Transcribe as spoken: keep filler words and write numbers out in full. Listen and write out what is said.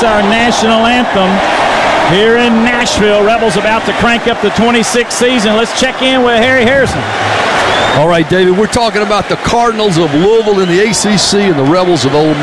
our national anthem here in Nashville. Rebels about to crank up the twenty-sixth season. Let's check in with Harry Harrison. All right, David, we're talking about the Cardinals of Louisville in the A C C and the Rebels of Ole Miss.